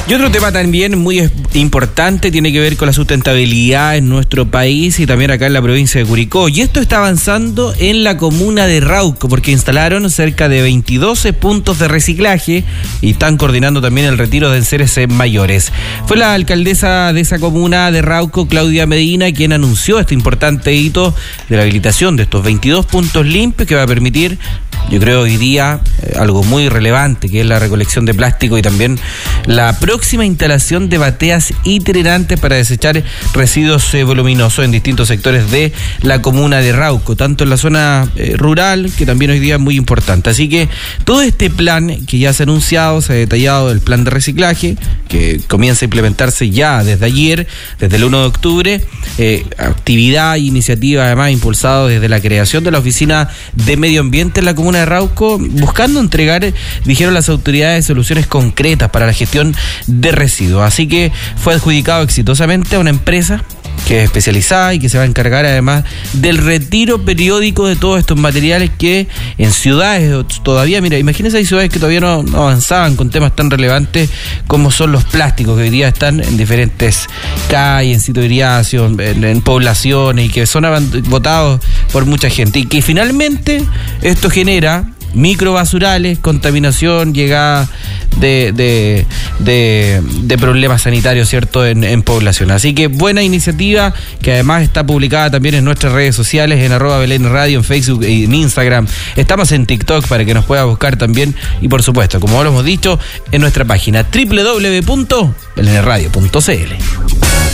Y otro tema también muy importante tiene que ver con la sustentabilidad en nuestro país y también acá en la provincia de Curicó. Y esto está avanzando en la comuna de Rauco, porque instalaron cerca de 22 puntos de reciclaje y están coordinando también el retiro de enseres mayores. Fue la alcaldesa de esa comuna de Rauco, Claudia Medina, quien anunció este importante hito de la habilitación de estos 22 puntos limpios que va a permitir, yo creo hoy día, algo muy relevante, que es la recolección de plástico y también la próxima instalación de bateas itinerantes para desechar residuos voluminosos en distintos sectores de la comuna de Rauco, tanto en la zona rural, que también hoy día es muy importante. Así que todo este plan que ya se ha anunciado, se ha detallado el plan de reciclaje, que comienza a implementarse ya desde ayer, desde el 1 de octubre, actividad e iniciativa además impulsado desde la creación de la Oficina de Medio Ambiente en la comuna de Rauco, buscando entregar, dijeron las autoridades, soluciones concretas para la gestión de residuos. Así que fue adjudicado exitosamente a una empresa que es especializada y que se va a encargar además del retiro periódico de todos estos materiales que en ciudades todavía, mira, imagínense, hay ciudades que todavía no avanzaban con temas tan relevantes como son los plásticos, que hoy día están en diferentes calles, en sitios de iriación, en poblaciones, y que son botados por mucha gente, y que finalmente esto genera microbasurales, contaminación, llegada de problemas sanitarios, ¿cierto?, en población. Así que buena iniciativa, que además está publicada también en nuestras redes sociales, en @BelenRadio, en Facebook y en Instagram. Estamos en TikTok para que nos pueda buscar también, y por supuesto, como lo hemos dicho, en nuestra página www.belenradio.cl.